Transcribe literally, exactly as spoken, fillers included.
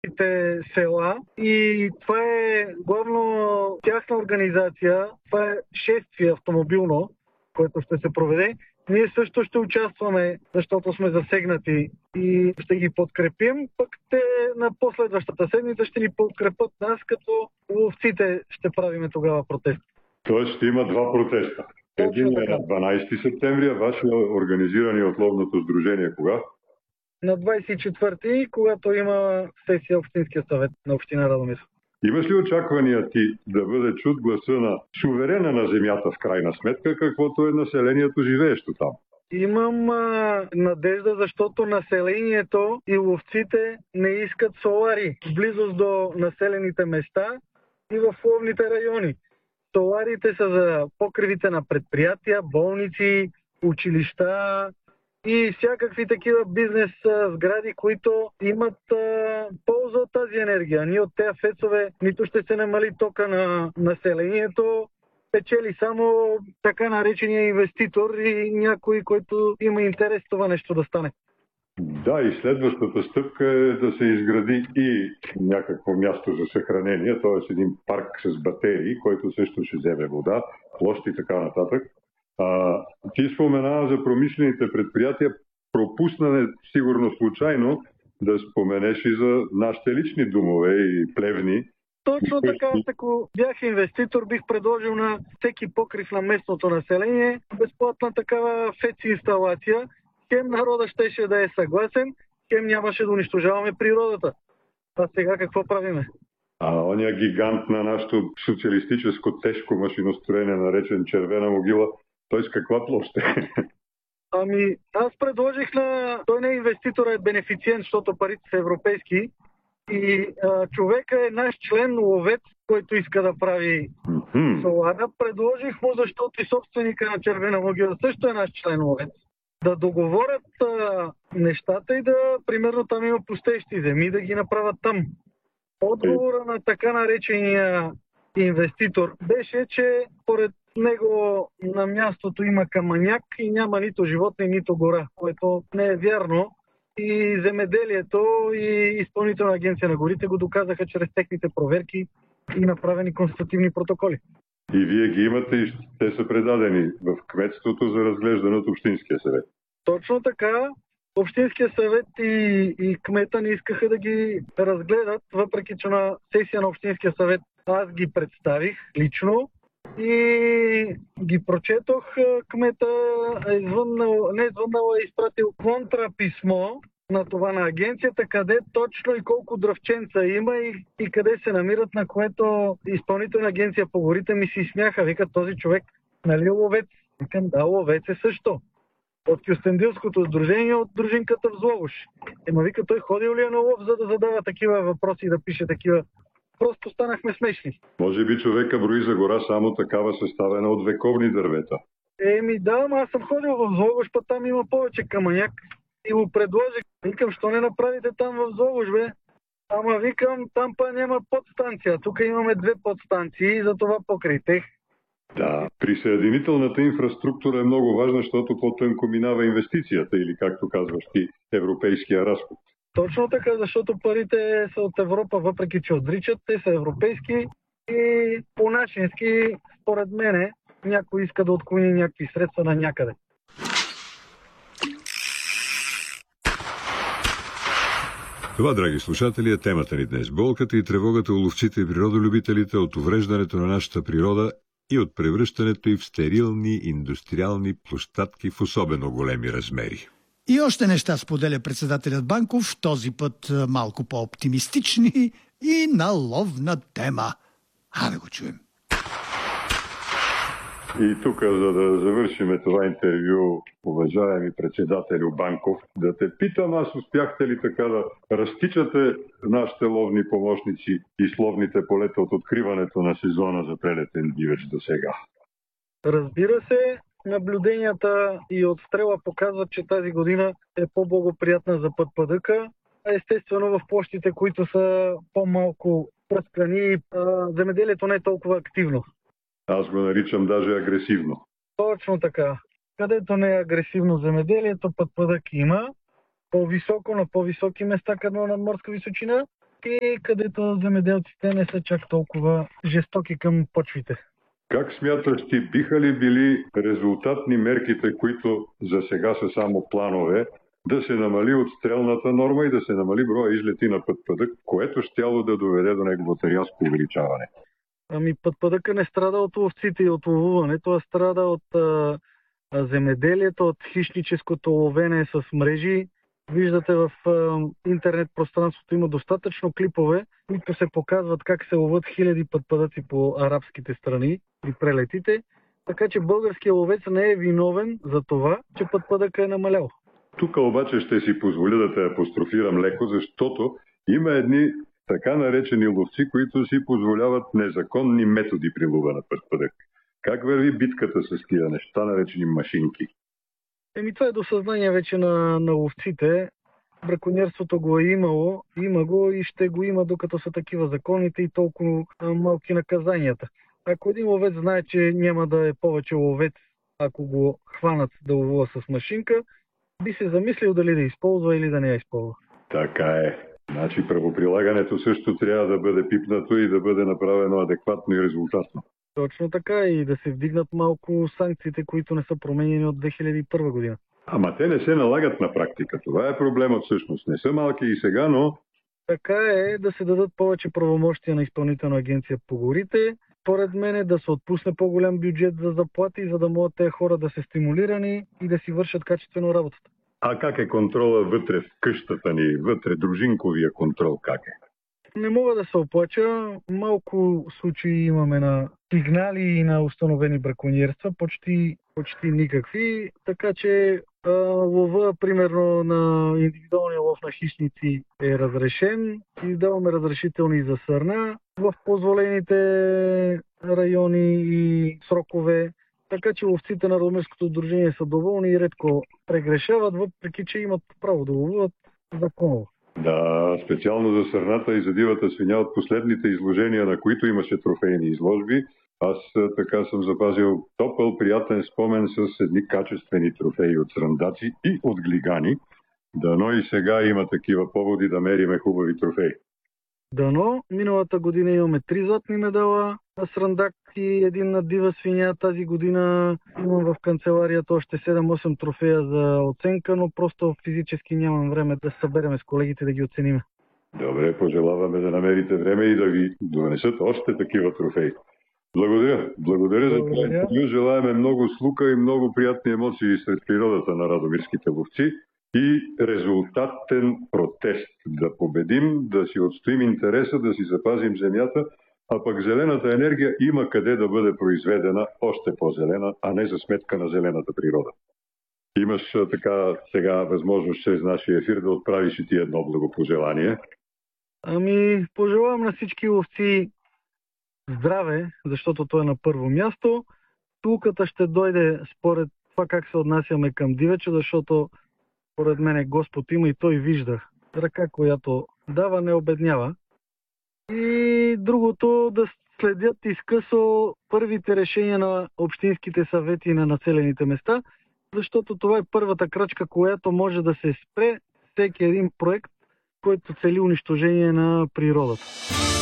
села и това е главно тяхна организация. Това е шествие автомобилно, което ще се проведе. Ние също ще участваме, защото сме засегнати и ще ги подкрепим, пък те на последващата седмица ще ни подкрепят нас, като ловците ще правиме тогава протест. Тоест ще има два протеста. Един е на дванайсети септември, а вашия организирани от ловното сдружение кога? На двайсет и четвърти, когато има сесия Общинския съвет на община Радомир. Имаш ли очаквания ти да бъде чут гласа на суверена на земята в крайна сметка, каквото е населението живеещо там? Имам а, надежда, защото населението и ловците не искат солари в близост до населените места и в ловните райони. Соларите са за покривите на предприятия, болници, училища и всякакви такива бизнес сгради, които имат а, полза от тази енергия. Ние от тези фецове нито ще се намали тока на населението, печели само така наречения инвеститор и някой, който има интерес това нещо да стане. Да, и следващата стъпка е да се изгради и някакво място за съхранение, т.е. един парк с батерии, който също ще вземе вода, площ и така нататък. А, ти споменава за промишлените предприятия, пропуснане сигурно случайно да споменеш и за нашите лични домове и плевни. Точно така, ако бях инвеститор, бих предложил на всеки покрив на местното население безплатна такава феци инсталация. Хем народа щеше да е съгласен, хем нямаше да унищожаваме природата. А сега какво правиме? А ония гигант на нашето социалистическо тежко машиностроение, наречен Червена могила, той с каква площ е? Ами, аз предложих на... Той не е инвеститор, е бенефициент, защото парите са европейски. И а, човека е наш член, ловец, който иска да прави mm-hmm. солара. Предложих му, защото и собственика на Червена могила също е наш член, ловец. Да договорят а, нещата и да, примерно, там има пустещи земи, да ги направят там. Отговора на така наречения инвеститор беше, че поред него на мястото има камъняк и няма нито животни, нито гора, което не е вярно. И земеделието и Изпълнителна агенция на горите го доказаха чрез техните проверки и направени констативни протоколи. И вие ги имате и те са предадени в кметството за разглеждане от Общинския съвет. Точно така. Общинския съвет и, и кмета не искаха да ги разгледат, въпреки че на сесия на Общинския съвет аз ги представих лично и ги прочетох. Кмета е извъннал, не е извъннал, е изпратил контраписмо на това на агенцията, къде точно и колко дръвченца има и, и къде се намират, на което Изпълнителна агенция по горите ми си смяха. Вика, този човек, нали ловец? Викам, да, ловец е също. От Кюстендилското сдружение, от дружинката в Злогош. Ема вика, той ходил ли е на лов, за да задава такива въпроси и да пише такива? Просто станахме смешни. Може би човека брои за гора само такава съставена от вековни дървета. Еми да, ама аз съм ходил в Злогош, па там има повече камъняк и му предложих. Викам, що не направите там в Злогош, бе? Ама викам, там па няма подстанция. Тук имаме две подстанции и за това покритех. Да, присъединителната инфраструктура е много важна, защото по-тънко минава инвестицията или, както казваш ти, европейския разход. Точно така, защото парите са от Европа, въпреки че отричат, те са европейски и по-нашински, според мене, някой иска да отклони някакви средства на някъде. Това, драги слушатели, е темата ни днес. Болката и тревогата у ловците и природолюбителите от увреждането на нашата природа и от превръщането й в стерилни индустриални площадки в особено големи размери. И още неща споделя председателят Банков, този път малко по-оптимистични и на ловна тема. А да го чуем. И тук, за да завършим това интервю, уважаеми председателю Банков, да те питам, аз успяхте ли така да разтичате нашите ловни помощници и словните полета от откриването на сезона за прелетен дивеч до сега? Разбира се, наблюденията и отстрела показват, че тази година е по-благоприятна за пътпадъка. Естествено, в площите, които са по-малко пръскани, земеделието не е толкова активно. Аз го наричам даже агресивно. Точно така. Където не е агресивно земеделието, пътпадък има. По-високо, на по-високи места, където на морска височина. и където земеделците не са чак толкова жестоки към почвите. Как смяташ ти, биха ли били резултатни мерките, които за сега са само планове, да се намали отстрелната норма и да се намали броя излети на пътпъдък, което щяло да доведе до неговото рязко увеличаване? Ами пътпъдъка не страда от ловците и от ловуване, той страда от а, земеделието, от хищническото ловене с мрежи. Виждате в а, интернет пространството има достатъчно клипове, които се показват как се ловят хиляди пътпъдъци по арабските страни при прелетите. Така че българският ловец не е виновен за това, че пътпъдъка е намалял. Тук обаче ще си позволя да те апострофирам леко, защото има едни така наречени ловци, които си позволяват незаконни методи при лова на пътпъдък. Как върви битката с тия неща, наречени машинки? Еми това е до съзнание вече на, на ловците. Браконьерството го е имало, има го и ще го има, докато са такива законите и толкова а, малки наказанията. Ако един ловец знае, че няма да е повече ловец, ако го хванат да ловува с машинка, би се замислил дали да използва или да не я използва. Така е. Значи правоприлагането също трябва да бъде пипнато и да бъде направено адекватно и резултатно. Точно така, и да се вдигнат малко санкциите, които не са променени от две хиляди и първа година. Ама те не се налагат на практика. Това е проблемът всъщност. Не са малки и сега, но... Така е, да се дадат повече правомощия на Изпълнителна агенция по горите. Поред мен е да се отпусне по-голям бюджет за заплати, за да могат тези хора да са стимулирани и да си вършат качествено работата. А как е контрола вътре в къщата ни, вътре дружинковия контрол как е? Не мога да се оплача. Малко случаи имаме на сигнали и на установени браконьерства, почти, почти никакви. Така че а, лова, примерно, на индивидуалния лов на хищници е разрешен. Издаваме разрешителни за сърна в позволените райони и срокове. Така че ловците на Родомирското сдружение са доволни и редко прегрешават, въпреки че имат право да ловуват законово. Да, специално за сърната и за дивата свиня от последните изложения, на които имаше трофейни изложби, аз така съм запазил топъл, приятен спомен с едни качествени трофеи от срандаци и от глигани. Дано и сега има такива поводи да мериме хубави трофеи. Дано, миналата година имаме три златни медала на срандак и един на дива свиня. Тази година имам в канцеларията още седем-осем трофея за оценка, но просто физически нямам време да събереме с колегите да ги оценим. Добре, пожелаваме да намерите време и да ви донесат още такива трофеи. Благодаря. Благодаря, Благодаря. за това. Желаеме много слука и много приятни емоции сред природата на радомирските ловци и резултатен протест. Да победим, да си отстоим интереса, да си запазим земята, а пък зелената енергия има къде да бъде произведена още по-зелена, а не за сметка на зелената природа. Имаш така сега възможност чрез нашия ефир да отправиш и ти едно благопожелание. Ами, пожелавам на всички ловци здраве, защото то е на първо място. Слуката ще дойде според това как се отнасяме към дивеча, защото според мен Господ има и той вижда. Ръка, която дава, не обеднява. И другото, да следят изкъсо първите решения на общинските съвети на населените места, защото това е първата крачка, която може да се спре всеки един проект, който цели унищожение на природата.